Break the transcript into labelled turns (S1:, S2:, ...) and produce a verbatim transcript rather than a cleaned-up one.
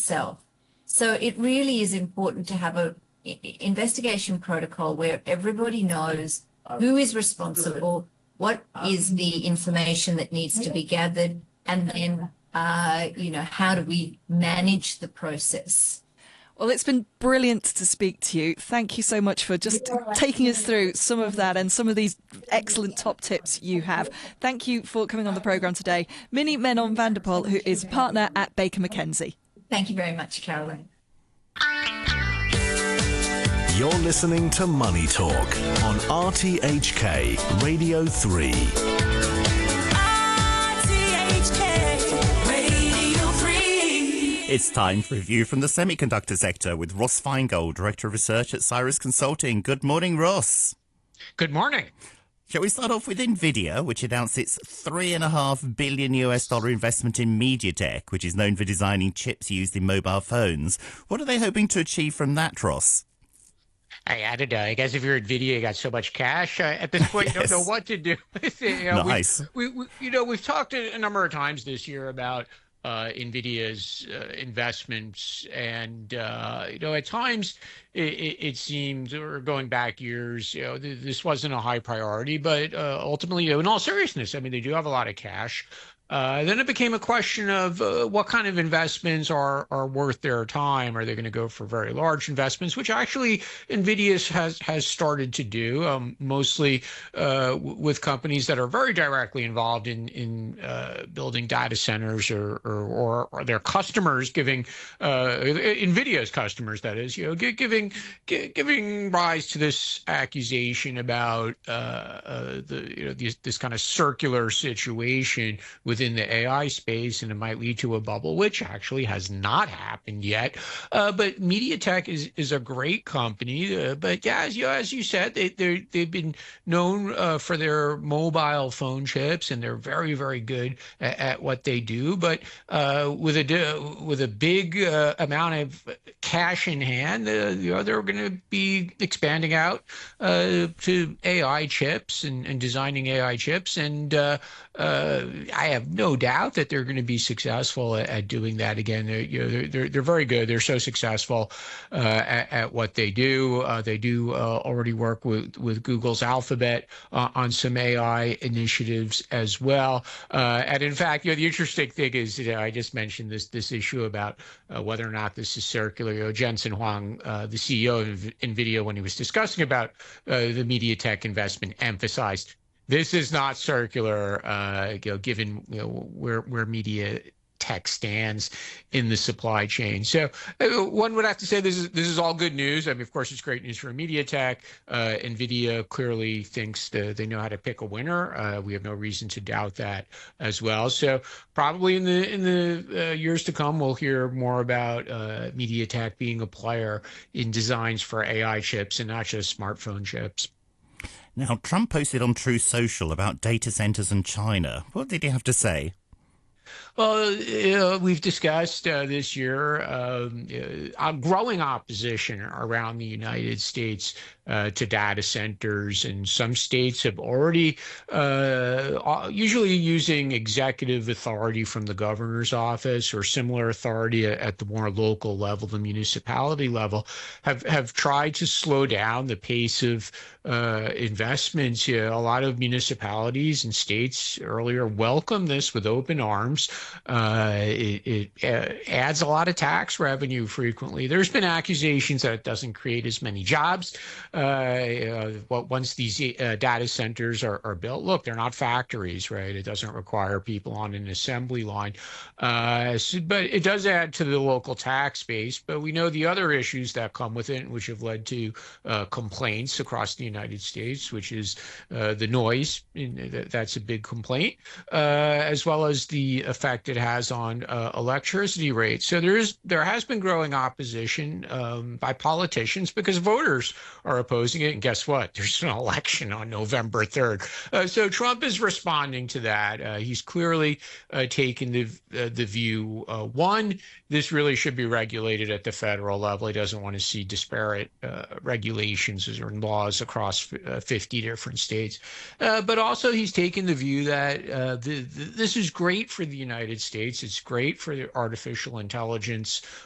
S1: itself. So it really is important to have a investigation protocol where everybody knows who is responsible, what is the information that needs to be gathered, and then, uh, you know, how do we manage the process?
S2: Well, it's been brilliant to speak to you. Thank you so much for just taking us through some of that and some of these excellent top tips you have. Thank you for coming on the programme today. Minnie Menon van der Pol, who is partner at Baker McKenzie.
S1: Thank you very much, Caroline.
S3: You're listening to Money Talk on R T H K Radio three.
S4: It's time for a review from the semiconductor sector with Ross Feingold, Director of Research at Cyrus Consulting. Good morning, Ross.
S5: Good morning.
S4: Shall we start off with NVIDIA, which announced its three and a half billion U S dollar investment in MediaTek, which is known for designing chips used in mobile phones. What are they hoping to achieve from that, Ross?
S5: I added, uh, I guess if you're NVIDIA, you got so much cash. Uh, at this point, you
S4: Yes.
S5: don't know what to do with it. You know,
S4: Nice.
S5: We, we, we, you know, we've talked a, a number of times this year about uh, NVIDIA's uh, investments. And, uh, you know, at times it, it, it seemed, or going back years, you know, th- this wasn't a high priority. But uh, ultimately, you know, in all seriousness, I mean, they do have a lot of cash. Uh, then it became a question of uh, what kind of investments are are worth their time. Are they going to go for very large investments, which actually NVIDIA has has started to do, um, mostly uh, w- with companies that are very directly involved in in uh, building data centers, or or, or, or their customers giving uh, NVIDIA's customers, that is, you know, gi- giving gi- giving rise to this accusation about uh, uh, the you know this, this kind of circular situation with within the A I space, and it might lead to a bubble, which actually has not happened yet. Uh, but MediaTek is is a great company. Uh, but yeah, as you as you said, they they they've been known uh, for their mobile phone chips, and they're very very good at, at what they do. But uh, with a with a big uh, amount of cash in hand, uh, you know, they're going to be expanding out uh, to A I chips and, and designing A I chips, and uh, uh, I have no doubt that they're going to be successful at, at doing that again. They're, you know, they're, they're, they're very good. They're so successful uh, at, at what they do. Uh, they do uh, already work with, with Google's Alphabet uh, on some A I initiatives as well. Uh, and in fact, you know, the interesting thing is, you know, I just mentioned this this issue about uh, whether or not this is circular. You know, Jensen Huang, uh, the C E O of NVIDIA, when he was discussing about uh, the MediaTek investment, emphasized this is not circular, uh, you know, given you know, where where MediaTek stands in the supply chain. So uh, one would have to say this is this is all good news. I mean, of course, it's great news for MediaTek. Uh, NVIDIA clearly thinks that they know how to pick a winner. Uh, we have no reason to doubt that as well. So probably in the in the uh, years to come, we'll hear more about uh, MediaTek being a player in designs for A I chips and not just smartphone chips.
S4: Now, Trump posted on Truth Social about data centers and China. What did he have to say?
S5: Well, you know, we've discussed uh, this year um, uh, a growing opposition around the United States uh, to data centers, and some states have already, uh, usually using executive authority from the governor's office or similar authority at the more local level, the municipality level, have, have tried to slow down the pace of uh, investments. You know, a lot of municipalities and states earlier welcomed this with open arms. Uh, it, it uh, adds a lot of tax revenue frequently. There's been accusations that it doesn't create as many jobs. Uh, uh, once these uh, data centers are, are built, look, they're not factories, right? It doesn't require people on an assembly line. Uh, so, but it does add to the local tax base. But we know the other issues that come with it, which have led to uh, complaints across the United States, which is uh, the noise. That's a big complaint, uh, as well as the effect it has on uh, electricity rates. So there is there has been growing opposition um, by politicians because voters are opposing it. And guess what? There's an election on November third. Uh, so Trump is responding to that. Uh, he's clearly uh, taken the uh, the view, uh, one, this really should be regulated at the federal level. He doesn't want to see disparate uh, regulations or laws across uh, fifty different states. Uh, but also he's taken the view that uh, the, the, this is great for the United States. It's great for the artificial intelligence